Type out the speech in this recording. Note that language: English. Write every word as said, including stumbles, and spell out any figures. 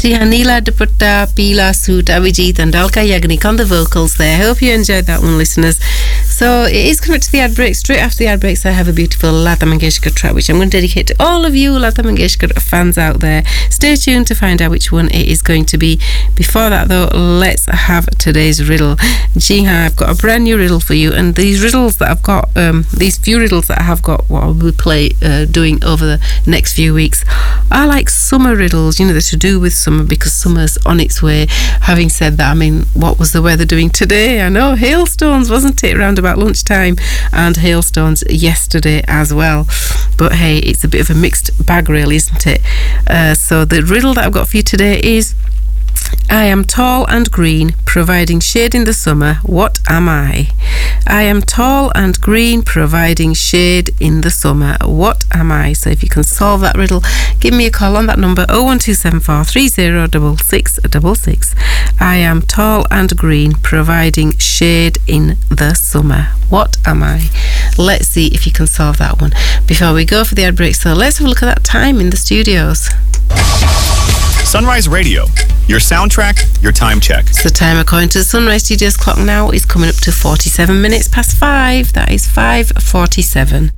Hanila Dupatta, Pila Suit, Abhijit and Alka Yagnik on the vocals there. Hope you enjoyed that one, listeners. So it is coming to the ad break. Straight after the ad breaks, I have a beautiful Lata Mangeshkar track, which I'm going to dedicate to all of you Lata Mangeshkar fans out there. Stay tuned to find out which one it is going to be. Before that, though, let's have today's riddle. Gee, I've got a brand new riddle for you, and these riddles that I've got, um, these few riddles that I have got, what I'll be play uh, doing over the next few weeks, are like summer riddles. You know, they're to do with summer because summer's on its way. Having said that, I mean, what was the weather doing today? I know, hailstones, wasn't it, around about lunchtime, and hailstones yesterday as well. But hey, it's a bit of a mixed bag, really, isn't it? Uh, so the riddle that I've got for you today is: I am tall and green, providing shade in the summer. What am I? I am tall and green, providing shade in the summer. What am I? So if you can solve that riddle, give me a call on that number, oh one two seven four three oh six six six six. I am tall and green, providing shade in the summer. What am I? Let's see if you can solve that one before we go for the ad break. So let's have a look at that time in the studios. Sunrise Radio, your soundtrack, your time check. So time according to the Sunrise Studios clock now is coming up to forty-seven minutes past five. That is five forty-seven.